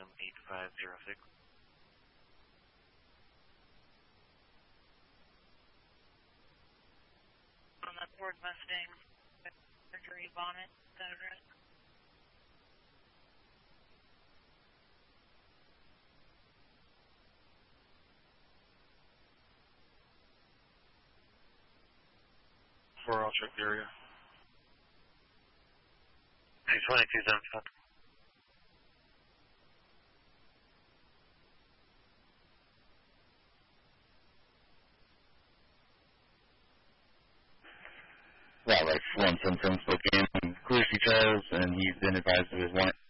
8506. On that Ford Mustang, Mercury bonnet, that address. I'll check the area. 22275. Right, like 177 Spokane, clears details, and he's been advised of his warrant.